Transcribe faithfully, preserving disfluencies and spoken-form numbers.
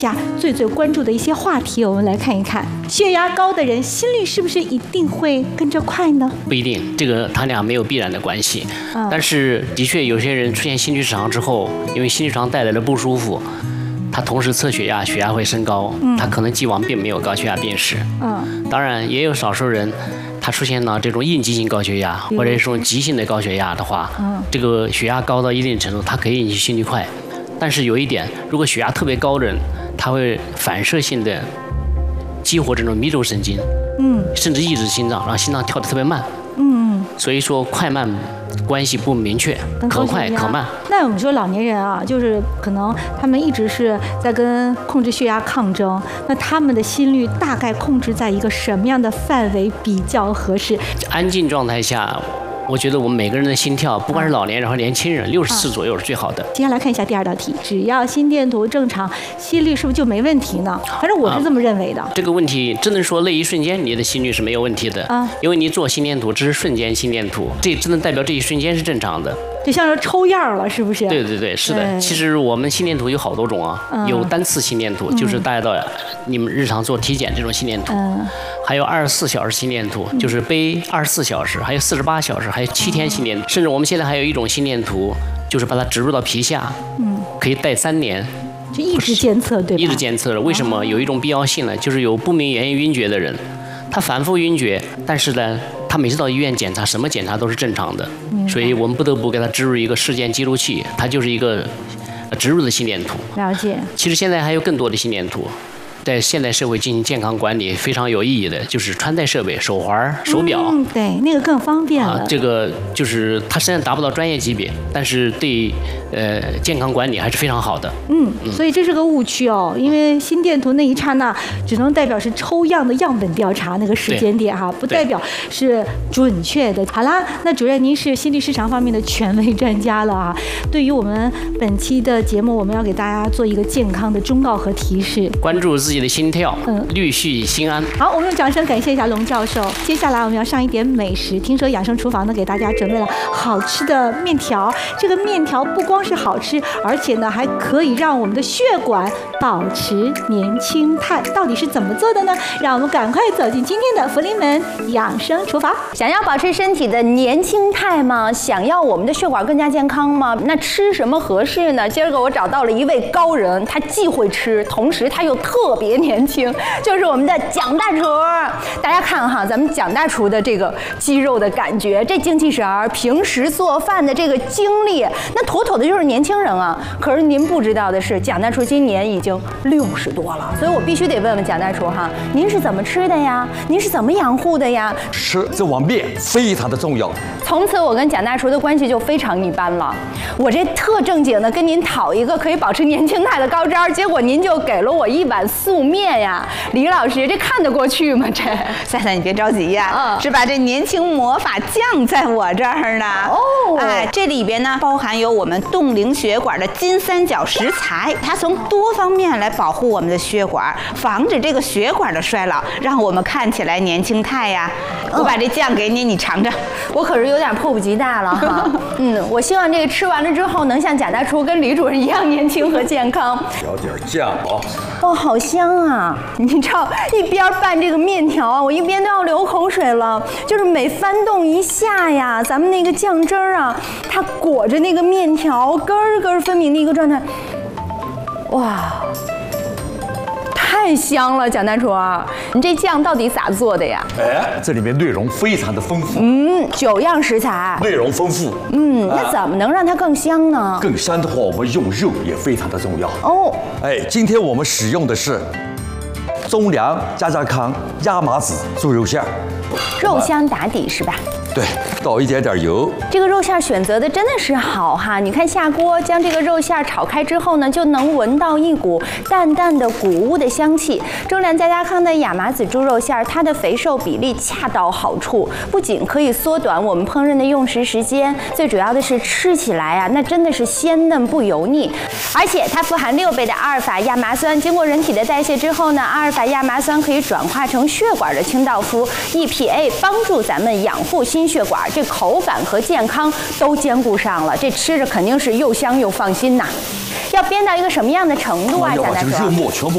下最最关注的一些话题，我们来看一看，血压高的人心率是不是一定会跟着快呢？ 不一定，这个它俩没有必然的关系。嗯、但是的确有些人出现心律失常之后，因为心律失常带来的不舒服，他同时测血压，血压会升高，嗯、他可能既往并没有高血压病史。嗯，当然也有少数人，他出现了这种应激性高血压，或者是说急性的高血压的话，嗯，这个血压高到一定程度，它可以引起心率快。但是有一点，如果血压特别高的人，他会反射性的激活这种迷走神经，嗯，甚至抑制心脏，让心脏跳得特别慢，嗯，所以说快慢关系不明确，可快可慢。 那我们说老年人啊，就是可能他们一直是在跟控制血压抗争，那他们的心率大概控制在一个什么样的范围比较合适？ 安静状态下，我觉得我们每个人的心跳，不管是老年人和年轻人，六十四左右是最好的。 接下来看一下第二道题，只要心电图正常，心率是不是就没问题呢？反正我是这么认为的。啊、 这个问题只能说那一瞬间你的心率是没有问题的，啊，因为你做心电图只是瞬间心电图，这只能代表这一瞬间是正常的。 就像是抽样了，是不是？ 对对对，是的。其实我们心电图有好多种啊，嗯、有单次心电图，嗯、就是大家到你们日常做体检这种心电图，嗯、还有二十四小时心电图，嗯、就是背二十四小时，还有四十八小时，还有七天心电图，嗯、甚至我们现在还有一种心电图，就是把它植入到皮下，嗯，可以带三年。 就一直监测，对吧？ 一直监测了。为什么有一种必要性呢？就是有不明原因晕厥的人，他反复晕厥，但是呢，他每次到医院检查，什么检查都是正常的，所以我们不得不给他植入一个事件记录器，它就是一个植入的心电图。 了解。其实现在还有更多的心电图。在现代社会进行健康管理非常有意义的，就是穿戴设备、手环、手表， 嗯，对，那个更方便了。 啊，这个就是它虽然达不到专业级别，但是对呃健康管理还是非常好的。 嗯，嗯所以这是个误区哦，因为心电图那一刹那只能代表是抽样的样本调查那个时间点哈，不代表是准确的。好啦，那主任您是心律失常方面的权威专家了啊。对于我们本期的节目，我们要给大家做一个健康的忠告和提示， 关注自己的心跳，嗯，律序心安。 好，我们用掌声感谢一下龙教授。接下来我们要上一点美食，听说养生厨房呢给大家准备了好吃的面条。这个面条不光是好吃，而且呢还可以让我们的血管保持年轻态。到底是怎么做的呢？让我们赶快走进今天的福临门养生厨房。 想要保持身体的年轻态吗？想要我们的血管更加健康吗？那吃什么合适呢？今儿个我找到了一位高人，他既会吃，同时他又特别年轻，就是我们的蒋大厨。大家看哈，咱们蒋大厨的这个肌肉的感觉，这精气神儿，平时做饭的这个精力，那妥妥的就是年轻人啊。可是您不知道的是，蒋大厨今年已经六十多了，所以我必须得问问蒋大厨哈，您是怎么吃的呀？您是怎么养护的呀？ 吃这碗面非常的重要。 从此我跟蒋大厨的关系就非常一般了。我这特正经的跟您讨一个可以保持年轻态的高招，结果您就给了我一碗素面呀。李老师，这看得过去吗？这赛赛，你别着急呀，嗯、是吧？这年轻魔法酱在我这儿呢。哦，哎，这里边呢包含有我们冻龄血管的金三角食材，它从多方面来保护我们的血管，防止这个血管的衰老，让我们看起来年轻态呀。我把这酱给你，你尝尝。 我可是有点迫不及待了哈。嗯，我希望这个吃完了之后，能像蒋大厨跟李主任一样年轻和健康。 调点酱啊！ 哇，好香啊！你知道，一边拌这个面条啊，我一边都要流口水了。就是每翻动一下呀，咱们那个酱汁儿啊，它裹着那个面条，根儿根儿分明的一个状态。哇！太香了，蒋大厨，你这酱到底咋做的呀？ 哎，这里面内容非常的丰富。 嗯，九样食材， 内容丰富。 嗯，那怎么能让它更香呢？ 更香的话，我们用肉也非常的重要。哦，哎，今天我们使用的是中粮家家康亚麻籽猪肉馅， 肉香打底是吧？ 对，倒一点点油。 这个肉馅选择的真的是好哈！你看下锅将这个肉馅炒开之后呢，就能闻到一股淡淡的谷物的香气。中粮家家康的亚麻籽猪肉馅，它的肥瘦比例恰到好处，不仅可以缩短我们烹饪的用时时间，最主要的是吃起来啊，那真的是鲜嫩不油腻。而且它富含六倍的阿尔法亚麻酸，经过人体的代谢之后呢，阿尔法亚麻酸可以转化成血管的清道夫 E P A， 帮助咱们养护心血管，这口感和健康都兼顾上了，这吃着肯定是又香又放心呐。要煸到一个什么样的程度啊？ 要把这个肉末全部